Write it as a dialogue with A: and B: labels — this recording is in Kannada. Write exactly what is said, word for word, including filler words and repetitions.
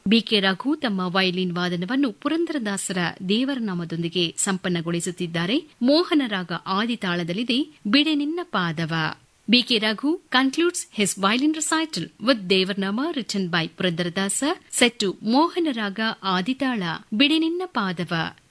A: ಬಿಕೆ ರಘು ತಮ್ಮ ವಯಲಿನ್ ವಾದನವನ್ನು ಪುರಂದರದಾಸರ ದೇವರ ನಾಮದೊಂದಿಗೆ ಸಂಪನ್ನಗೊಳಿಸುತ್ತಿದ್ದಾರೆ. ಮೋಹನರಾಗ ಆದಿತಾಳದಲ್ಲಿದೆ ಬಿಡೆ ನಿನ್ನ ಪಾದವ. BK Raghu concludes his violin recital with Devarnama written by Purandaradasa set to Mohanaraga Aditala Bidininna Padava.